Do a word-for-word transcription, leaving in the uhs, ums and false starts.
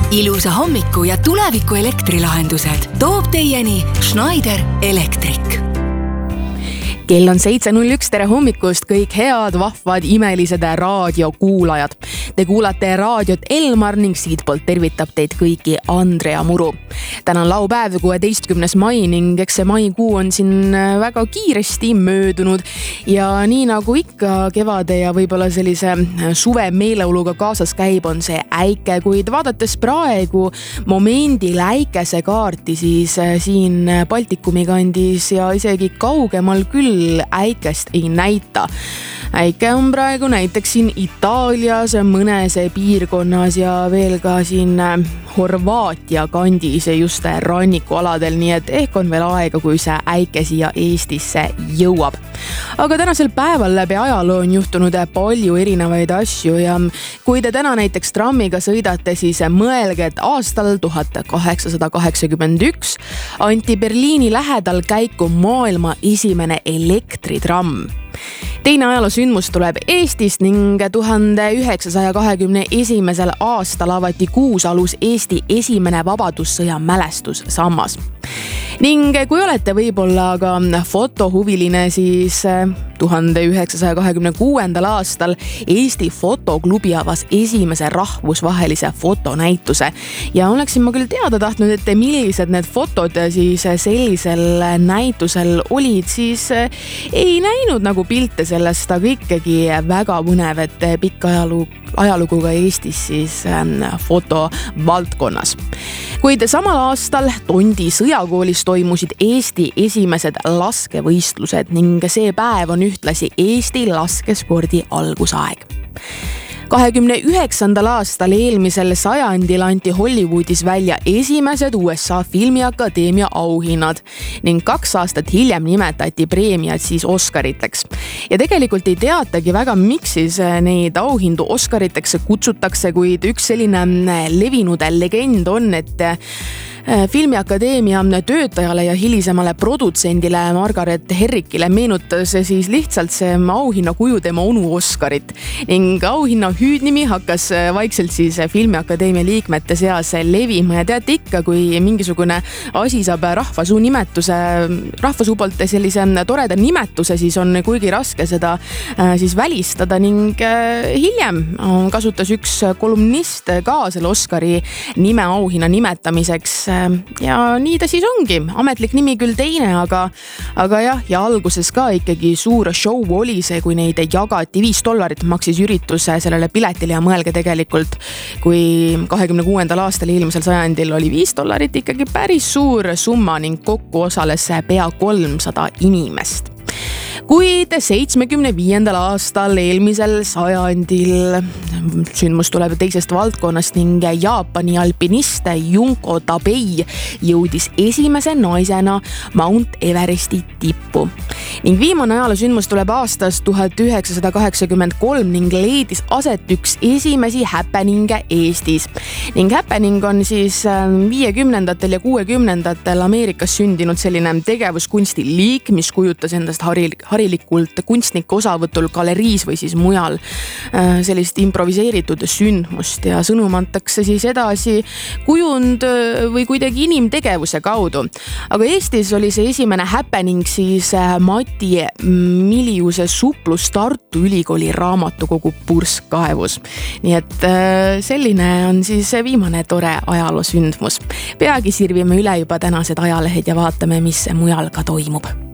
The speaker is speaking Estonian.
ilusa hommiku ja tuleviku elektrilahendused toob teieni Schneider Electric. Kell on seitse null üks, tere hommikust kõik head, vahvad, imelised raadiokuulajad. Te kuulate raadiot Elmar ning siit poolt tervitab teid kõiki Andrea Muru. Täna on laupäev kuueteistkümnes mai ning eks see maikuu on siin väga kiiresti möödunud ja nii nagu ikka kevade ja võib-olla sellise suve meeleoluga kaasas käib, on see äike, kuid vaadates praegu momendil äikese kaarti, siis siin Baltikumi kandis ja isegi kaugemal küll äikest ei näita. Äike on praegu näiteks siin Itaalias, mõnes piirkonnas ja veel ka siin Horvaatia kandis just rannikualadel, nii et ehk on veel aega, kui see äike siia Eestisse jõuab. Aga tänasel päeval läbi ajaloo on juhtunud palju erinevaid asju ja kui te täna näiteks trammiga sõidate, siis mõelge, et aastal tuhat kaheksasada kaheksakümmend üks anti Berliini lähedal käiku maailma esimene elektritramm. Teine ajaloosündmus tuleb Eestist ning tuhande üheksasaja kahekümne esimesel aastal avati Kuusalus Eesti esimene vabadussõja mälestussammas. Ning kui olete võib-olla ka fotohuviline, siis tuhande üheksasaja kahekümne kuuendal aastal Eesti fotoklubi avas esimese rahvusvahelise fotonäituse ja oleksin ma küll teada tahtnud, et millised need fotod siis sellisel näitusel olid, siis ei näinud nagu pilte sellest, aga ikkagi väga põnev, et pikk ajalugu, ajalugu ka Eestis siis fotovaldkonnas. Kuid samal aastal Tondi sõjakoolis toimusid Eesti esimesed laskevõistlused ning see päev on ühtlasi Eesti laskespordi algusaeg. kahekümne üheksandal aastal eelmisel sajandil anti Hollywoodis välja esimesed U S A filmiakadeemia auhinnad ning kaks aastat hiljem nimetati preemiad siis Oscariteks. Ja tegelikult ei teatagi väga, miks siis neid auhindu Oscariteks kutsutakse, kuid üks selline levinud legend on, et filmiakadeemia töötajale ja hilisemale produtsendile Margaret Herrikile meenutas siis lihtsalt see auhinna kuju tema onu Oscarit ning auhinna hüüdnimi hakkas vaikselt siis filmiakadeemia liikmete seas levima ja teate ikka, kui mingisugune asi saab rahvasuu nimetuse, rahvasuu poolt sellise toreda nimetuse, siis on kuigi raske seda siis välistada ning hiljem kasutas üks kolumnist ka selle Oscari nime auhinna nimetamiseks. Ja nii ta siis ongi. Ametlik nimi küll teine, aga, aga jah, ja alguses ka ikkagi suur show oli see, kui neid jagati. Viis dollarit maksis üritus sellele piletile ja mõelge tegelikult, kui kahekümne kuuendal aastal eelmisel sajandil oli viis dollarit ikkagi päris suur summa ning kokku osales pea kolmsada inimest. Kuid seitsmekümne viiendal aastal eelmisel sajandil sündmus tuleb teisest valdkonnast ning Jaapani alpinist Junko Tabei jõudis esimese naisena Mount Everesti tippu. Ning viimane ajaloosündmus tuleb aastast tuhat üheksasada kaheksakümmend kolm ning leidis aset üks esimesi happeninge Eestis. Ning happening on siis viiekümnendatel ja kuuekümnendatel Ameerikas sündinud selline tegevuskunstiliik, mis kujutas endast harilik harilikult kunstniku osavõtul galeriis või siis mujal sellist improviseeritud sündmust ja sõnum antakse siis edasi kujund või kuidagi inimtegevuse kaudu. Aga Eestis oli see esimene happening siis Mati Miliuse suplus Tartu Ülikooli raamatukogu purskkaevus. Nii et selline on siis viimane tore ajaloosündmus. Peagi sirvime üle juba tänased ajalehed ja vaatame, mis mujal ka toimub.